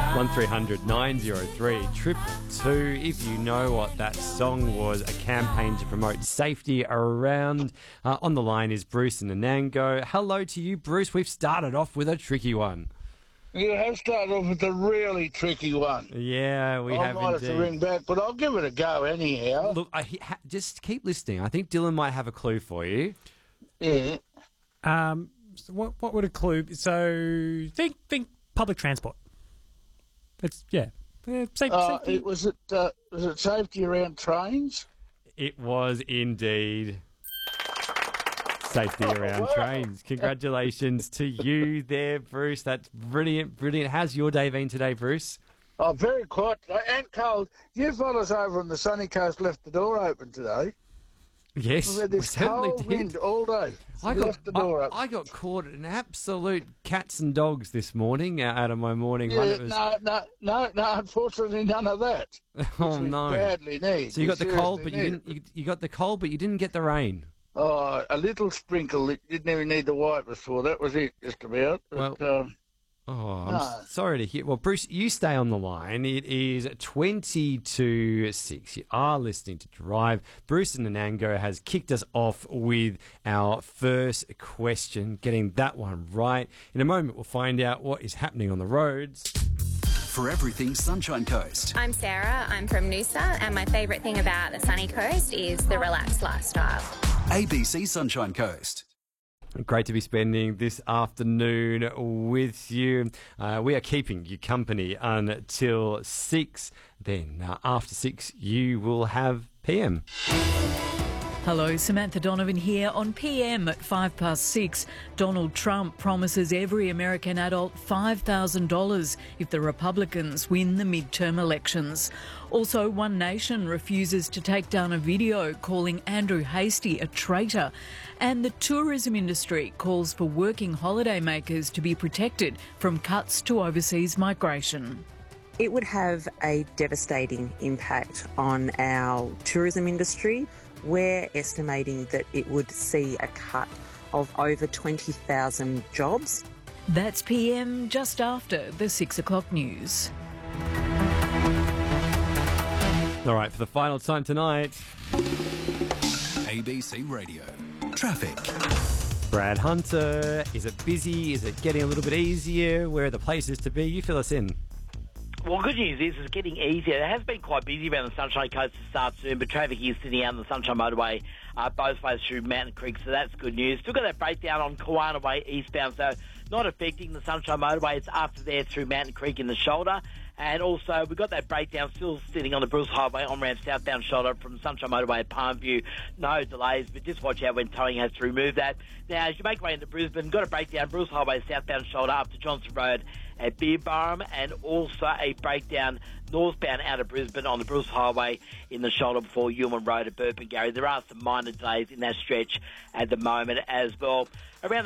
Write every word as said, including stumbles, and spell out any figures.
one three hundred nine oh three triple two. If you know what that song was, a campaign to promote safety around. Uh, on the line is Bruce and Anango. Hello to you, Bruce. We've started off with a tricky one. You have started off with a really tricky one. Yeah, we I have might have indeed. to ring back, but I'll give it a go anyhow. Look, I, ha, just keep listening. I think Dylan might have a clue for you. Yeah. Um, so what what would a clue be? So think think public transport. It's yeah. yeah safe, Uh, safety. it was it uh, was it safety around trains? It was indeed safety around wow. trains. Congratulations to you there, Bruce. That's brilliant, brilliant. How's your day been today, Bruce? Oh, very quiet uh, and cold. You fellas over on the sunny coast left the door open today. Yes, We've had we this certainly cold did. wind all day. I You got, left the door I, open. I got caught in absolute cats and dogs this morning uh, out of my morning run. Yeah, It was, no, no, no, no. Unfortunately, none of that. oh which we no! badly need. So you We got the cold, but seriously you need didn't. You, you got the cold, but you didn't get the rain. Oh, a little sprinkle. It didn't even need the wipers for. That was it, just about. But, Well- um, Oh, I'm No. s- sorry to hear. Well, Bruce, you stay on the line. It is twenty to six. You are listening to Drive. Bruce and Anango has kicked us off with our first question, getting that one right. In a moment, we'll find out what is happening on the roads. For everything Sunshine Coast. I'm Sarah, I'm from Noosa, and my favourite thing about the sunny coast is the relaxed lifestyle. A B C Sunshine Coast. Great to be spending this afternoon with you. Uh, we are keeping you company until six. Then uh, after six, you will have P M. Hello, Samantha Donovan here. On P M at five past six, Donald Trump promises every American adult five thousand dollars if the Republicans win the midterm elections. Also, One Nation refuses to take down a video calling Andrew Hastie a traitor. And the tourism industry calls for working holidaymakers to be protected from cuts to overseas migration. It would have a devastating impact on our tourism industry. We're estimating that it would see a cut of over twenty thousand jobs. That's P M just after the six o'clock news. All right, for the final time tonight, A B C Radio. Traffic. Brad Hunter. Is it busy? Is it getting a little bit easier? Where are the places to be? You fill us in. Well, good news is it's getting easier. It has been quite busy around the Sunshine Coast to start soon, but traffic is sitting out on the Sunshine Motorway uh, both ways through Mountain Creek, so that's good news. Still got that breakdown on Kawana Way eastbound, so not affecting the Sunshine Motorway. It's after there through Mountain Creek in the shoulder. And also, we've got that breakdown still sitting on the Bruce Highway on-ramp southbound shoulder from Sunshine Motorway at Palmview. No delays, but just watch out when towing has to remove that. Now, as you make your way into Brisbane, got a breakdown Bruce Highway southbound shoulder up to Johnson Road at Beerburrum, and also a breakdown northbound out of Brisbane on the Bruce Highway in the shoulder before Ewan Road at Burpengary. There are some minor delays in that stretch at the moment as well. Around